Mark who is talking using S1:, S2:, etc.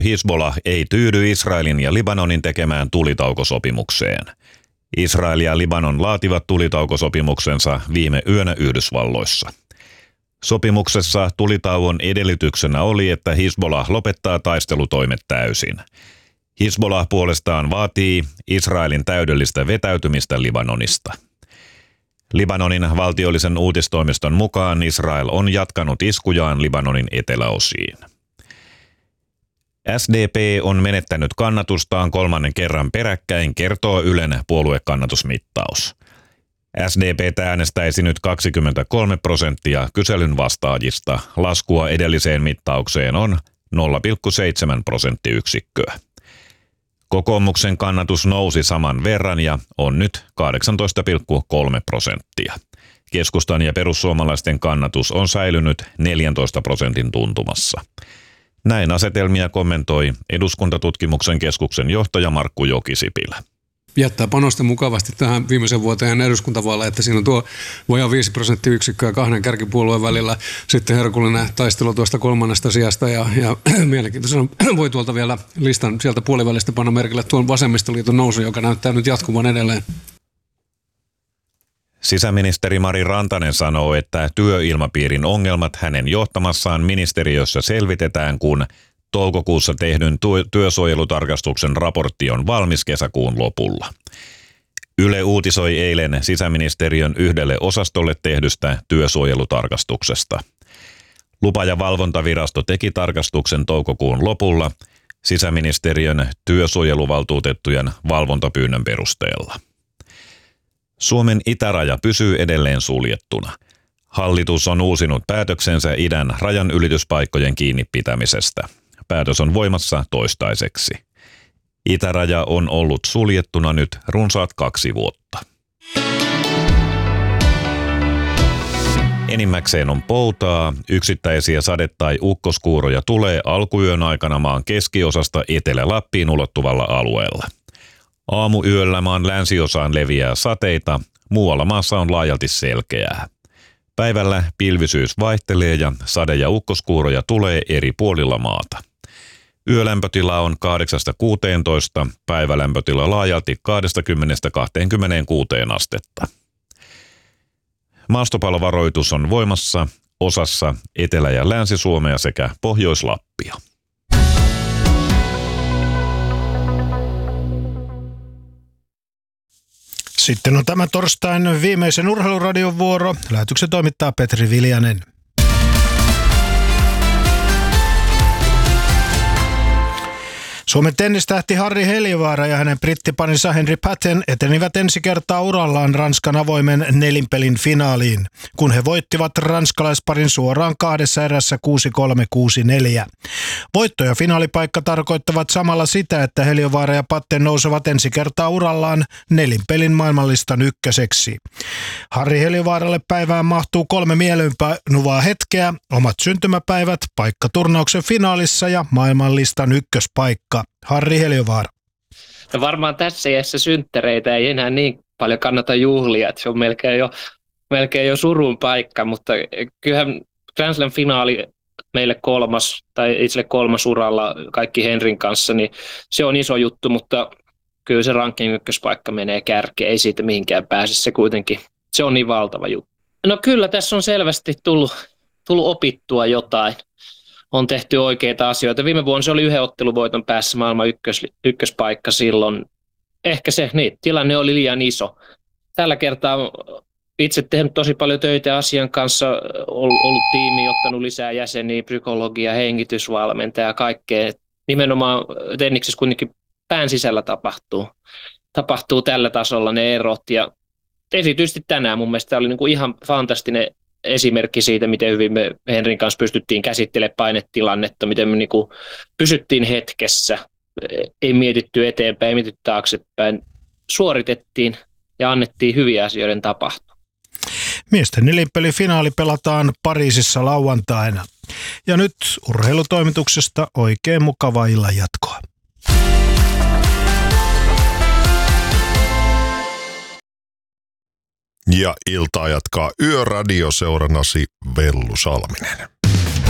S1: Hizbollah ei tyydy Israelin ja Libanonin tekemään tulitaukosopimukseen. Israel ja Libanon laativat tulitaukosopimuksensa viime yönä Yhdysvalloissa. Sopimuksessa tulitauon edellytyksenä oli, että Hizbollah lopettaa taistelutoimet täysin. Hizbollah puolestaan vaatii Israelin täydellistä vetäytymistä Libanonista. Libanonin valtiollisen uutistoimiston mukaan Israel on jatkanut iskujaan Libanonin eteläosiin. SDP on menettänyt kannatustaan 3. kerran peräkkäin, kertoo Ylen puoluekannatusmittaus. SDP äänestäisi nyt 23% kyselyn vastaajista. Laskua edelliseen mittaukseen on 0,7 prosenttiyksikköä. Kokoomuksen kannatus nousi saman verran ja on nyt 18,3%. Keskustan ja perussuomalaisten kannatus on säilynyt 14% tuntumassa. Näin asetelmia kommentoi Eduskuntatutkimuksen keskuksen johtaja Markku Jokisipilä.
S2: Jättää panosta mukavasti tähän viimeisen vuoteen eduskuntavaaleja, että siinä on tuo vajaa 5 prosenttiyksikköä 2 kärkipuolueen välillä. Sitten herkullinen taistelu tuosta 3. sijasta ja mielenkiintoisena voi tuolta vielä listan sieltä puolivälistä panna merkille tuon vasemmistoliiton nousu, joka näyttää nyt jatkuvan edelleen.
S1: Sisäministeri Mari Rantanen sanoo, että työilmapiirin ongelmat hänen johtamassaan ministeriössä selvitetään, kun toukokuussa tehdyn työsuojelutarkastuksen raportti on valmis kesäkuun lopulla. Yle uutisoi eilen sisäministeriön yhdelle osastolle tehdystä työsuojelutarkastuksesta. Lupa- ja valvontavirasto teki tarkastuksen toukokuun lopulla sisäministeriön työsuojeluvaltuutettujen valvontapyynnön perusteella. Suomen itäraja pysyy edelleen suljettuna. Hallitus on uusinut päätöksensä idän rajan ylityspaikkojen kiinni pitämisestä. Päätös on voimassa toistaiseksi. Itäraja on ollut suljettuna nyt runsaat 2 vuotta. Enimmäkseen on poutaa, yksittäisiä sade- tai ukkoskuuroja tulee alkuyön aikana maan keskiosasta Etelä-Lappiin ulottuvalla alueella. Aamuyöllä maan länsiosaan leviää sateita, muualla maassa on laajalti selkeää. Päivällä pilvisyys vaihtelee ja sade- ja ukkoskuuroja tulee eri puolilla maata. Yölämpötila on 8–16, päivälämpötila laajalti 20–26 astetta. Maastopalovaroitus on voimassa osassa Etelä- ja Länsi-Suomea sekä Pohjois-Lappia.
S3: Sitten on tämä torstain viimeisen urheiluradion vuoro. Lähetyksen toimittaa Petri Viljanen. Suomen tennistähti Harri Heliövaara ja hänen brittiparinsa Henry Patten etenivät ensi kertaa urallaan Ranskan avoimen nelinpelin finaaliin, kun he voittivat ranskalaisparin suoraan 2 erässä 6-3, 6-4. Voitto ja finaalipaikka tarkoittavat samalla sitä, että Heliövaara ja Patten nousevat ensi kertaa urallaan nelinpelin maailmanlistan ykköseksi. Harri Heliövaaralle päivään mahtuu 3 mieleenpainuvaa hetkeä, omat syntymäpäivät, paikka turnauksen finaalissa ja maailmanlistan ykköspaikka. Harri Heliövaara.
S4: No varmaan tässä iässä synttäreitä ei enää niin paljon kannata juhlia, että se on melkein jo surun paikka, mutta kyllähän Grand Slam finaali meille 3. tai itselle 3. uralla kaikki Henrin kanssa, niin se on iso juttu, mutta kyllä se ranking ykköspaikka menee kärkeen, ei siitä mihinkään pääse, se kuitenkin, se on niin valtava juttu. No kyllä tässä on selvästi tullut opittua jotain. On tehty oikeita asioita. Viime vuonna se oli 1 otteluvoiton päässä maailman ykköspaikka silloin. Ehkä se tilanne oli liian iso. Tällä kertaa itse tehnyt tosi paljon töitä asian kanssa, ollut tiimi, ottanut lisää jäseniä, psykologia, hengitysvalmentaja ja kaikkea. Nimenomaan tenniksessä kuitenkin pään sisällä tapahtuu tällä tasolla ne erot. Ja erityisesti tänään mun mielestä tämä oli niinku ihan fantastinen esimerkki siitä, miten hyvin me Henrin kanssa pystyttiin käsittelemään painetilannetta, miten me niinku pysyttiin hetkessä, ei mietitty eteenpäin, ei mietitty taaksepäin, suoritettiin ja annettiin hyviä asioiden tapahtua.
S3: Miesten nelinpelin finaali pelataan Pariisissa lauantaina. Ja nyt urheilutoimituksesta oikein mukavaa illan jatkoa.
S5: Ja iltaa jatkaa Yöradio seurannasi Vellu Salminen.